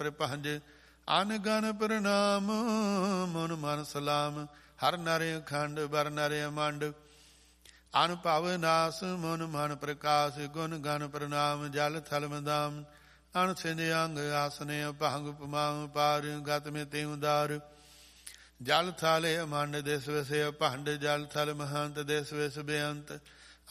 ਤ੍ਰਿਪੰਜ। ਅਨ gun ਪ੍ਰਣਾਮ ਮਨ ਮਨ ਸਲਾਮ। ਹਰ ਨਰ ਅਖੰਡ ਬਰ ਨਰ ਅਮੰਡ। ਅਨੁਭਵ ਨਾਸ ਮਨ ਮਨ ਪ੍ਰਕਾਸ਼। ਗੁਣ ਗਨ ਪ੍ਰਣਾਮ ਜਲ ਥਲ ਮਦਾਮ। ਅਣ ਸਿੰਜ ਅੰਗ ਆਸਨੇ ਭੰਗ ਪਮਾਮ। ਪਾਰ ਗਤ ਮੇ ਤੇ ਉਦਾਰ। ਜਲ ਥਲ ਅਮੰਡ ਦਿਸ ਵਿਸ ਭੰਡ। ਜਲ ਥਲ ਮਹੰਤ ਦਿਸ ਵਿਸ ਬੇਅੰਤ।